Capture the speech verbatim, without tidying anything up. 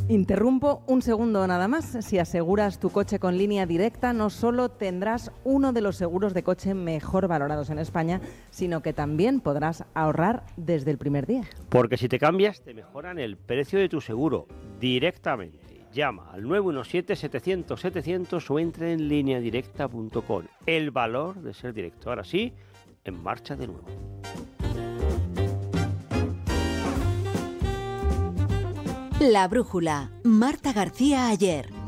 Interrumpo un segundo nada más. Si aseguras tu coche con Línea Directa, no solo tendrás uno de los seguros de coche mejor valorados en España, sino que también podrás ahorrar desde el primer día. Porque si te cambias, te mejoran el precio de tu seguro directamente. Llama al nueve uno siete, setecientos, setecientos o entre en línea directa punto com. El valor de ser directo. Ahora sí, en marcha de nuevo. La brújula. Marta García Ayer.